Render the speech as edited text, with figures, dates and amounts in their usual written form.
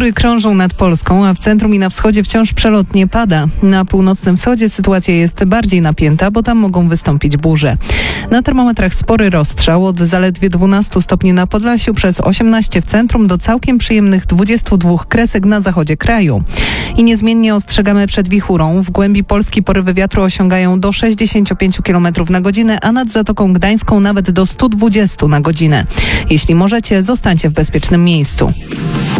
Chmury krążą nad Polską, a w centrum i na wschodzie wciąż przelotnie pada. Na północnym wschodzie sytuacja jest bardziej napięta, bo tam mogą wystąpić burze. Na termometrach spory rozstrzał od zaledwie 12 stopni na Podlasiu przez 18 w centrum do całkiem przyjemnych 22 kresek na zachodzie kraju. I niezmiennie ostrzegamy przed wichurą. W głębi Polski porywy wiatru osiągają do 65 km na godzinę, a nad Zatoką Gdańską nawet do 120 na godzinę. Jeśli możecie, zostańcie w bezpiecznym miejscu.